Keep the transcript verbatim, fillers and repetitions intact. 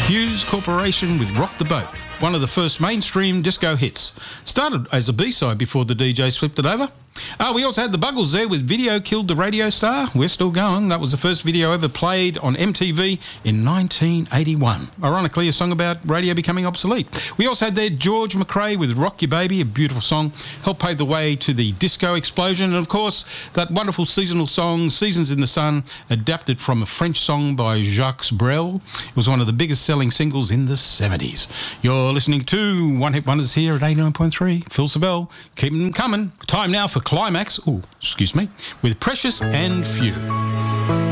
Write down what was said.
Hughes Corporation with Rock the Boat, one of the first mainstream disco hits. Started as a B-side before the D Js flipped it over. Uh, we also had the Buggles there with Video Killed the Radio Star. We're still going. That was the first video ever played on M T V in nineteen eighty-one. Ironically, a song about radio becoming obsolete. We also had there George McRae with Rock Your Baby, a beautiful song, helped pave the way to the disco explosion. And of course, that wonderful seasonal song, Seasons in the Sun, adapted from a French song by Jacques Brel. It was one of the biggest selling singles in the seventies. You're listening to One Hit Wonders here at eighty-nine point three. Phil Savell, keeping them coming. Time now for Climax, ooh, excuse me, with Precious and Few.